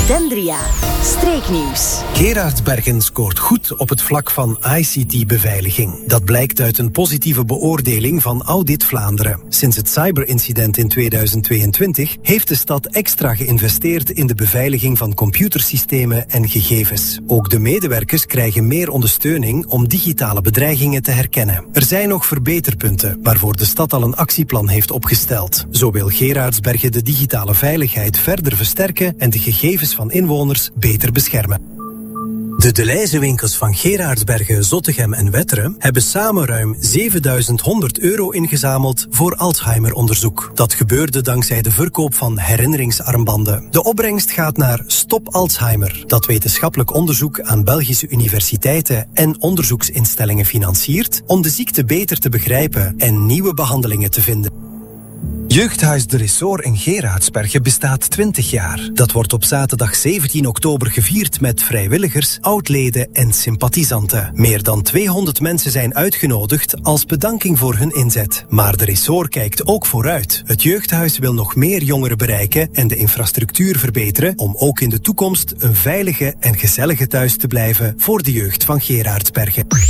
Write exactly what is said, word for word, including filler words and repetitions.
Dendria. Streeknieuws. Gerardsbergen scoort goed op het vlak van I C T-beveiliging. Dat blijkt uit een positieve beoordeling van Audit Vlaanderen. Sinds het cyberincident in tweeduizend tweeëntwintig heeft de stad extra geïnvesteerd in de beveiliging van computersystemen en gegevens. Ook de medewerkers krijgen meer ondersteuning om digitale bedreigingen te herkennen. Er zijn nog verbeterpunten, waarvoor de stad al een actieplan heeft opgesteld. Zo wil Gerardsbergen de digitale veiligheid verder versterken en de gegevens van inwoners beter beschermen. De Delhaize-winkels van Gerardsbergen, Zottegem en Wetteren hebben samen ruim zevenduizend honderd euro ingezameld voor Alzheimer-onderzoek. Dat gebeurde dankzij de verkoop van herinneringsarmbanden. De opbrengst gaat naar Stop Alzheimer, dat wetenschappelijk onderzoek aan Belgische universiteiten en onderzoeksinstellingen financiert om de ziekte beter te begrijpen en nieuwe behandelingen te vinden. Jeugdhuis De Ressort in Gerardsbergen bestaat twintig jaar. Dat wordt op zaterdag zeventien oktober gevierd met vrijwilligers, oudleden en sympathisanten. Meer dan tweehonderd mensen zijn uitgenodigd als bedanking voor hun inzet. Maar De Ressort kijkt ook vooruit. Het jeugdhuis wil nog meer jongeren bereiken en de infrastructuur verbeteren om ook in de toekomst een veilige en gezellige thuis te blijven voor de jeugd van Gerardsbergen.